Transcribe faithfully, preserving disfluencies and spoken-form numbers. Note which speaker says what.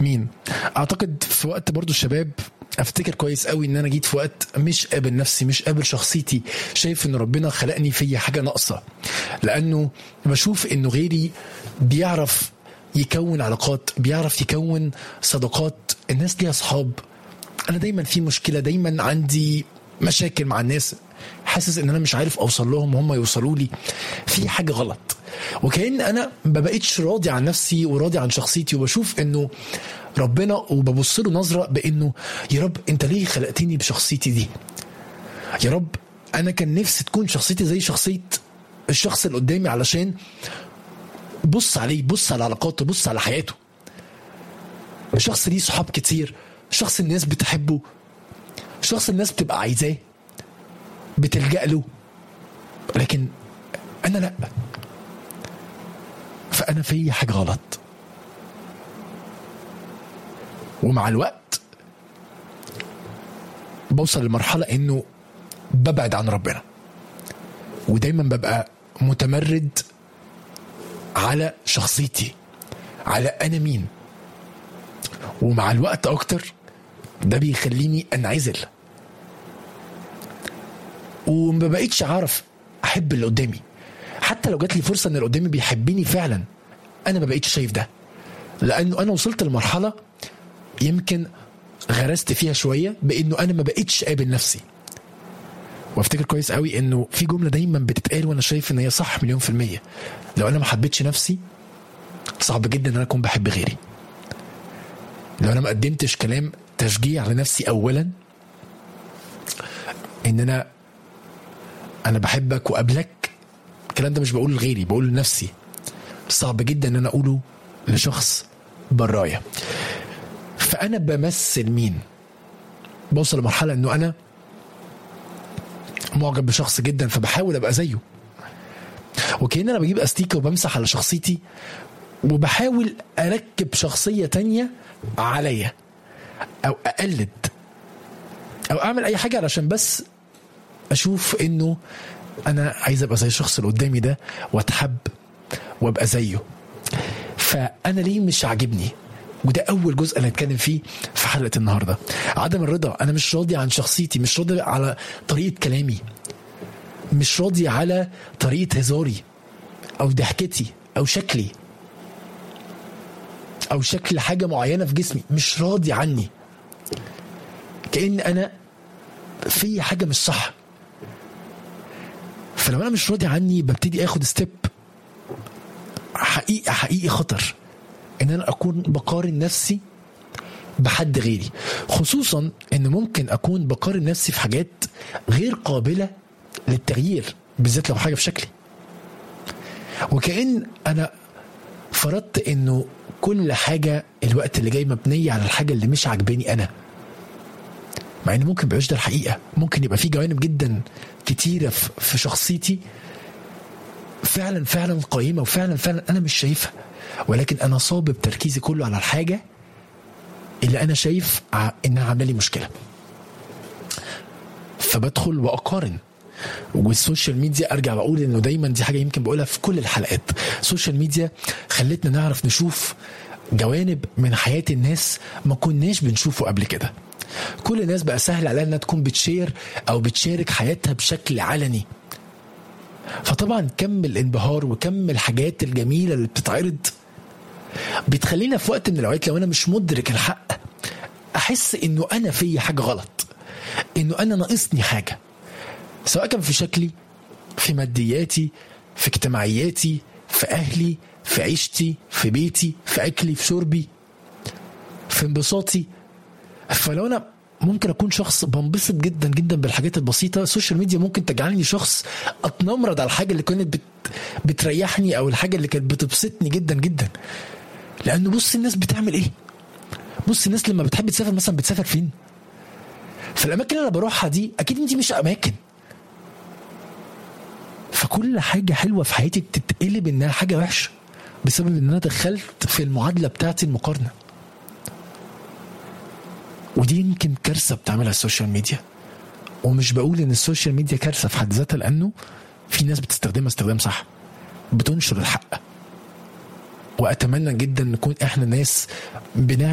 Speaker 1: مين. اعتقد في وقت برضو الشباب افتكر كويس قوي ان انا جيت في وقت مش قابل نفسي، مش قابل شخصيتي، شايف ان ربنا خلقني في حاجة ناقصة، لانه بشوف انه غيري بيعرف يكون علاقات، بيعرف يكون صداقات، الناس ليها اصحاب، انا دايما في مشكلة، دايما عندي مشاكل مع الناس، حاسس ان انا مش عارف اوصل لهم وهم يوصلوا لي، في حاجة غلط. وكأن انا ما بقيتش راضي عن نفسي وراضي عن شخصيتي، وبشوف انه ربنا وببص له نظرة بانه يا رب انت ليه خلقتني بشخصيتي دي؟ يا رب انا كان نفسي تكون شخصيتي زي شخصية الشخص اللي قدامي، علشان بص عليه، بص على علاقاته، بص على حياته، شخص ليه صحاب كتير، شخص الناس بتحبه، شخص الناس بتبقى عايزاه، بتلجأ له، لكن انا لا، فانا في حاجة غلط. ومع الوقت بوصل لمرحلة انه ببعد عن ربنا، ودايما ببقى متمرد على شخصيتي، على انا مين. ومع الوقت اكتر ده بيخليني انعزل، وما بقيتش عارف احب اللي قدامي، حتى لو جات لي فرصة ان اللي قدامي بيحبني فعلا انا ما بقيتش شايف ده، لانه انا وصلت لمرحلة يمكن غرست فيها شوية بانه انا ما بقيتش قابل نفسي. وافتكر كويس قوي انه في جملة دايما بتتقال وانا شايف ان هي صح مليون في المية، لو انا ما حبيتش نفسي صعب جدا ان انا اكون بحب غيري. لو انا ما قدمتش كلام تشجيع لنفسي اولا، ان انا انا بحبك وقبلك، الكلام ده مش بقوله لغيري، بقوله لنفسي، صعب جدا ان انا اقوله لشخص برايا. فانا بمثل مين؟ بوصل لمرحلة انه انا معجب بشخص جدا فبحاول ابقى زيه، وكأن انا بجيب استيكة وبمسح على شخصيتي وبحاول اركب شخصية تانية عليا، او اقلد، او اعمل اي حاجة علشان بس اشوف انه انا عايز ابقى زي الشخص اللي قدامي ده واتحب وابقى زيه. فانا ليه مش عاجبني؟ وده اول جزء اللي هنتكلم فيه في حلقة النهاردة، عدم الرضا. انا مش راضي عن شخصيتي، مش راضي على طريقة كلامي، مش راضي على طريقة هزاري او ضحكتي او شكلي او شكل حاجة معينة في جسمي، مش راضي عني، كأن انا في حاجة مش صح. فلو انا مش راضي عني ببتدي اخد ستيب حقيقي حقيقي خطر، ان انا اكون بقارن نفسي بحد غيري، خصوصا ان ممكن اكون بقارن نفسي في حاجات غير قابلة للتغيير، بالذات لو حاجة في شكلي، وكأن انا فرضت انه كل حاجة الوقت اللي جاي مبنية على الحاجة اللي مش عجباني انا، مع ان ممكن بيعيش ده الحقيقة، ممكن يبقى في جوانب جدا كتيرة في شخصيتي فعلا فعلا قيمة وفعلا فعلا انا مش شايفها، ولكن انا صابب تركيزي كله على الحاجة اللي انا شايف انها عامله لي مشكلة، فبدخل واقارن. والسوشيال ميديا ارجع بقول انه دايما دي حاجة يمكن بقولها في كل الحلقات، السوشيال ميديا خلتنا نعرف نشوف جوانب من حياة الناس ما كناش بنشوفه قبل كده. كل الناس بقى سهل عليها انها تكون بتشير او بتشارك حياتها بشكل علني، فطبعا كم الانبهار وكم الحاجات الجميلة اللي بتتعرض بتخلينا في وقت من الاوقات لو انا مش مدرك الحق احس انه انا في حاجة غلط، انه انا ناقصني حاجة، سواء كان في شكلي، في مادياتي، في اجتماعياتي، في اهلي، في عيشتي، في بيتي، في اكلي، في شربي، في انبساطي. فلو انا ممكن اكون شخص بنبسط جدا جدا بالحاجات البسيطة، السوشيال ميديا ممكن تجعلني شخص اتنمرد على الحاجة اللي كانت بت... بتريحني او الحاجة اللي كانت بتبسطني جدا جدا. لانه بص الناس بتعمل ايه، بص الناس لما بتحب تسافر مثلا بتسافر فين، فالاماكن اللي انا بروحها دي اكيد دي مش اماكن، فكل حاجة حلوة في حياتي بتتقلب انها حاجة وحشة بسبب ان انا دخلت في المعادلة بتاعتي المقارنة. ودي يمكن كارثة بتعملها السوشيال ميديا، ومش بقول ان السوشيال ميديا كارثة في حد ذاتها، لانه في ناس بتستخدمها استخدام صح، بتنشر الحق، واتمنى جدا نكون احنا ناس بنعمل